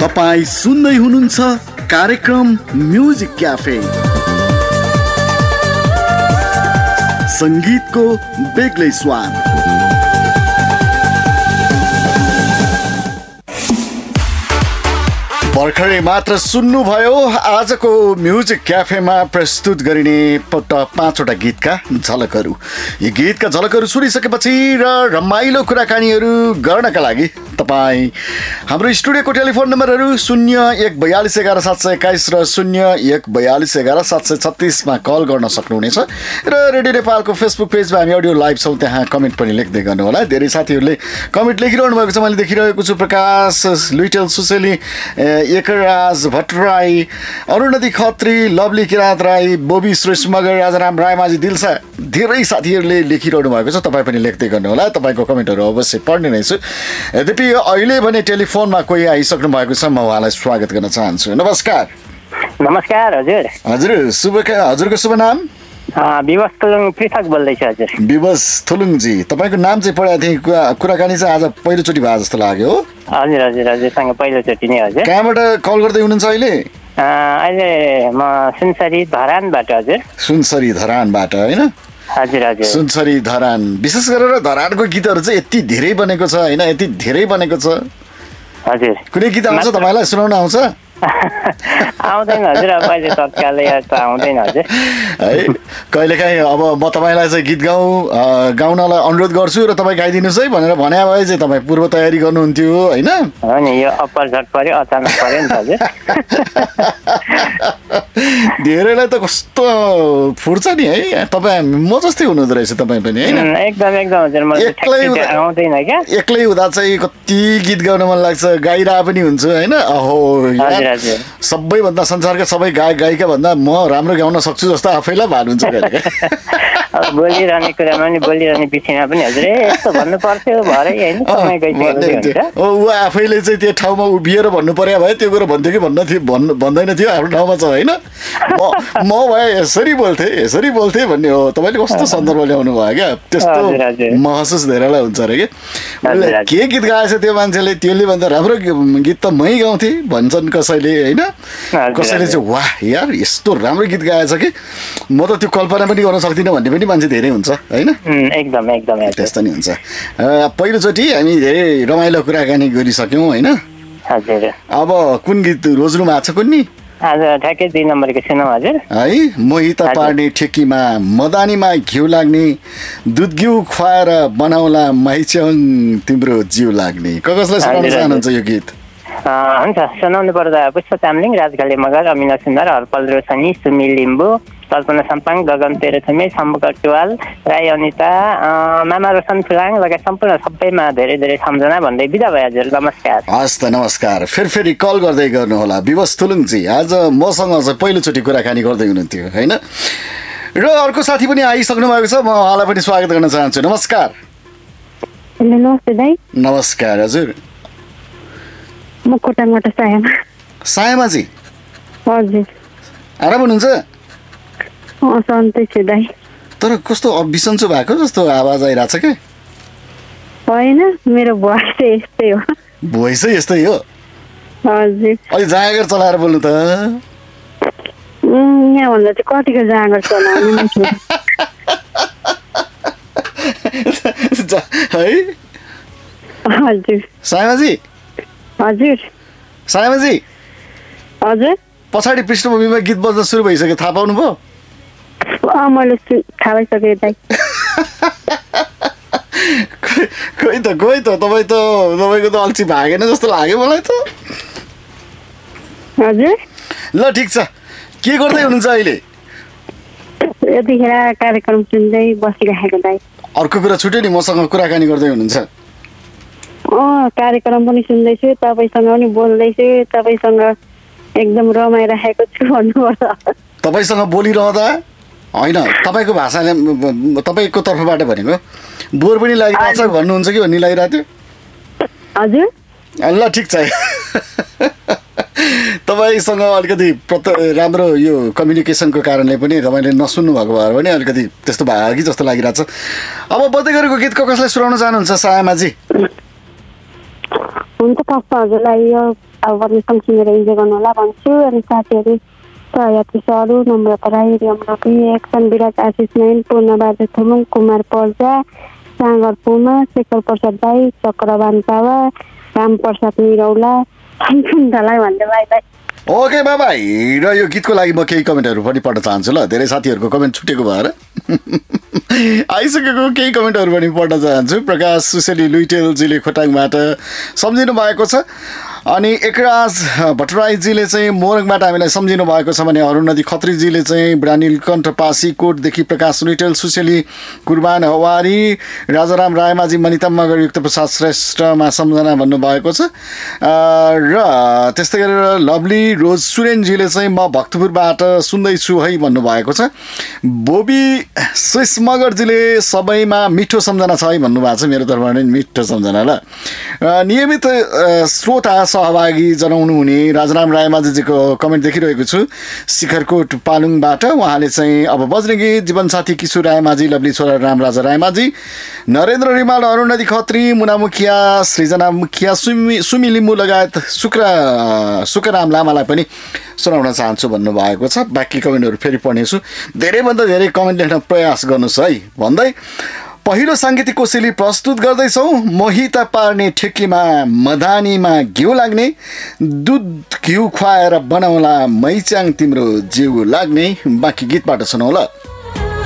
तपाईं सुन्दै हुनुहुन्छ कार्यक्रम म्युजिक क्याफे, संगीतको बेग्लै स्वाद। भर्खरै मात्र सुन्नुभयो आजको म्युजिक क्याफेमा प्रस्तुत गरिने 5वटा गीतका झलकहरू। यी गीतका झलकहरू सुनिसकेपछि र रमाइलो कुराकानीहरू गर्नका लागि तपाईँ हाम्रो स्टुडियोको टेलिफोन नम्बरहरू 0142117721 र 0142117736मा कल गर्न सक्नुहुनेछ र रेडियो नेपालको फेसबुक पेजमा हामी अडियो लाइभ छौँ, त्यहाँ कमेन्ट पनि लेख्दै गर्नुहोला। धेरै साथीहरूले कमेन्ट लेखिरहनु भएको छ, मैले देखिरहेको छु। प्रकाश लुइटेल सुसेली, एकराज भट्टराई, अरुणदि खत्री, लवली किराँत राई, बोबी श्रेष्ठ मगर, राजाराम रायमाझी, दिलसा, धेरै साथीहरूले लेखिरहनु भएको छ। तपाईँ पनि लेख्दै गर्नुहोला, तपाईँको कमेन्टहरू अवश्य पढ्ने नै छु। यद्यपि अहिले भने टेलिफोनमा कोही आइसक्नु भएको छ, म उहाँलाई स्वागत गर्न चाहन्छु। नमस्कार। नमस्कार हजुर। हजुरको शुभ नाम? विवश थुलुङ पृथक बोल्दैछु हजुर। विवश थुलुङजी, तपाईँको नाम चाहिँ पढाएको थिएँ, कुराकानी चाहिँ आज पहिलोचोटि भयो जस्तो लाग्यो हो? हजुर हजुर हजुरसँग पहिलोचोटि नै हजुर। कहाँबाट कल गर्दै हुनुहुन्छ अहिले? अहिले म सुनसरी धरानबाट हजुर। सुनसरी धरानबाट होइन? हजुर हजुर। सुनसरी धरान, विशेष गरेर धरानको गीतहरू चाहिँ यति धेरै बनेको छ होइन, यति धेरै बनेको छ। हजुर। कुनै गीत आउँछ तपाईँलाई, सुनाउन आउँछ? आउँदैन हजुर, अब अहिले तत्काल त आउँदैन हजुर है। कहिलेकाहीँ अब म तपाईँलाई चाहिँ गीत गाउनलाई अनुरोध गर्छु र तपाईँ गाइदिनुहोस् है भनेर भने भए चाहिँ तपाईँ पूर्व तयारी गर्नुहुन्थ्यो होइन? हो नि, यो अप्पर झट पर्यो, अचानक पर्यो नि हजुर। धेरैलाई त कस्तो फुर्छ नि है, तपाईँ म जस्तै हुनुहुँदो रहेछ तपाईँ पनि होइन? एकदम एकदम हजुर। आउँदैन क्या, एक्लै हुँदा चाहिँ कति गीत गाउन मन लाग्छ, गाइरह पनि हुन्छु होइन। अहो सबैभन्दा संसारका सबै गायक गायिका भन्दा म राम्रो गाउन सक्छु जस्तो आफैलाई भानुहुन्छ। बोलिरहने कुरामा पनि बोलिरहने पिछेमा पनि हजुर यस्तो भन्नु पर्थ्यो भरै होइन, समय गइसकेको ऊ आफैले चाहिँ त्यो ठाउँमा उभिएर भन्नु पर्यो भए त्यो कुरा भन्थ्यो कि भन्दैन थियो आफ्नो ठाउँमा छ होइन। म भए यसरी बोल्थेँ भन्ने हो। तपाईँले कस्तो सन्दर्भ ल्याउनु भयो क्या, त्यस्तो महसुस धेरैलाई हुन्छ अरे कि के गीत गाएछ त्यो मान्छेले, त्यसले भन्दा राम्रो गीत त मै गाउँथेँ भन्छन् कसैले होइन। कसैले चाहिँ वाह यार यस्तो राम्रो गीत गाएछ कि म त त्यो कल्पना पनि गर्न सक्दिनँ भन्ने पनि मान्छे धेरै हुन्छ होइन। एकदम एकदम त्यस्तो नि हुन्छ। पहिलोचोटि हामी धेरै रमाइलो कुराकानी गरिसक्यौँ होइन। हजुर। अब कुन गीत रोज्नु भएको छ कुन नि? हजुर ठ्याक्कै 2 नम्बरको सुनौ हजुर। है मोहित पार्ने ठेकीमा मदानीमा घिउ लाग्ने, दुध घिउ खुवाएर बनाउला माइच्याङ तिम्रो जिउ लाग्ने। कसलाई सुनाउन चाहनुहुन्छ यो गीत? हुन्छ सुनाउनु पर्दा पुष्प चामलिङ, राजघाले मगर, अमिना सुन्दर, हरपल रोशनी, सुमिल लिम्बू, कल्पना सम्पाङ, गगन तेह्रथुमे, शम्भु कटुवाल, राई अनिता, मामा रोशन फुलाङ लगायत सम्पूर्ण सबैमा धेरै धेरै सम्झना भन्दै बिदा भयो हजुर। नमस्कार। हस् त नमस्कार। फेरि कल गर्दै गर्नुहोला। विवश थुलुङजी आज मसँग चाहिँ पहिलोचोटि कुराकानी गर्दै हुनुहुन्थ्यो होइन, र अर्को साथी पनि आइसक्नु भएको छ, म उहाँलाई पनि स्वागत गर्न चाहन्छु। नमस्कार। नमस्ते दाइ। नमस्कार हजुर। म कोटाङबाट सायमा। सायमाजी हजुर। आराम हुनुहुन्छ? सन्चै छु दाइ। तर कस्तो बिसन्चो भएको जस्तो आवाज आइरहेछ क्या? होइन मेरो भोइस चाहिँ यस्तै हो। भोइस चाहिँ यस्तै हो? हजुर। अलि जाँगर चलाएर बोल्नु त। यहाँभन्दा चाहिँ कतिको जाँगर चलाउनु है। हजुर। सायमाजी। हजुर। सायमाजी। हजुर। पछाडि पृष्ठभूमिमा गीत बज्न सुरु भइसक्यो, थाहा पाउनु भयो? मैले थाहा भइसकेँ दाइ। खोइ त तपाईँको त अल्छी भागेन जस्तो लाग्यो मलाई त। हजुर। ल ठिक छ, के गर्दै हुनुहुन्छ अहिले? यतिखेर कार्यक्रम सुन्दै बसिरहेको दाइ। अर्को कुरा छुट्यो नि, मसँग कुराकानी गर्दै हुनुहुन्छ? कार्यक्रम पनि सुन्दैछु, तपाईँसँग पनि बोल्दैछु, तपाईँसँग एकदम रमाइरहेको छु भन्नुपर्छ। तपाईँसँग बोलिरहँदा होइन, तपाईँको भाषाले तपाईँको तर्फबाट भनेको बोर पनि लागिरहेको छ भन्नुहुन्छ कि भन्ने लागिरहेको थियो? हजुर। ल ठिक छ। तपाईँसँग अलिकति राम्रो यो कम्युनिकेसनको कारणले पनि तपाईँले नसुन्नु भएको भएर पनि अलिकति त्यस्तो भयो कि जस्तो लागिरहेछ। अब बढ्दै गरेको गीत कसलाई सुनाउन चाहनुहुन्छ सायमाजी? हुन्छ फर्स्ट हजुरलाई यो अब पनि सँगसँगै इन्जोय गर्नु होला भन्छु। अनि साथीहरू सहयात्री सरू नम्रता राई रियमरपी एक्सन विराट आशिष नयन पूर्णबहादुर थुमुङ कुमार पर्जा सागर पुमा शेखर प्रसाद राई चक्रवान पावा राम प्रसाद निरौला ढलाई भन्दै बाई। Okay bye-bye. र यो गीतको लागि म केही कमेन्टहरू पनि पढ्न चाहन्छु ल। धेरै साथीहरूको कमेन्ट छुटेको भएर आइसकेको केही कमेन्टहरू पनि पढ्न चाहन्छु। प्रकाश सुसेली लुइटेलजीले खोटाङबाट सम्झिनु भएको छ। अनि एकराज भट्टराईजीले चाहिँ मोरङबाट हामीलाई सम्झिनु भएको छ भने अरुणदि खत्रीजीले चाहिँ ब्रानिलकण्ठ पासीकोटदेखि प्रकाश लुइटेल सुसेली कुर्बान हवारी राजाराम रायमाझी मनिता मगर युक्त प्रसाद श्रेष्ठमा सम्झना भन्नुभएको छ। र त्यस्तै गरेर लभली रोज सुरेनजीले चाहिँ म भक्तपुरबाट सुन्दैछु है भन्नुभएको छ। बोबी स्विस मगरजीले सबैमा मिठो सम्झना छ है भन्नुभएको छ। मेरो तर्फबाट नि मिठो सम्झना ल। नियमित श्रोता सहभागी जनाउनु हुने राजाराम रायमाझीजीको कमेन्ट देखिरहेको छु शिखरकोट पालुङबाट। उहाँले चाहिँ अब बज्ने गीत जीवनसाथी किशोर रायमाझी लभली छोरा रामराजा रायमाझी नरेन्द्र रिमाल अरुणदि खत्री मुना मुखिया सृजना मुखिया सुमी लिम्बू लगायत सुकराम लामालाई पनि सुनाउन चाहन्छु भन्नुभएको छ। बाँकी कमेन्टहरू फेरि पढ्नेछु। धेरैभन्दा धेरै कमेन्ट लेख्न प्रयास गर्नुहोस् है भन्दै पहिलो साङ्गीतिक कोसेली प्रस्तुत गर्दैछौँ। मोहिता पार्ने ठेकीमा मधानीमा घिउ लाग्ने दुध घिउ खुवाएर बनाउला मैचाङ तिम्रो जिउ लाग्ने। बाँकी गीतबाट सुनौला।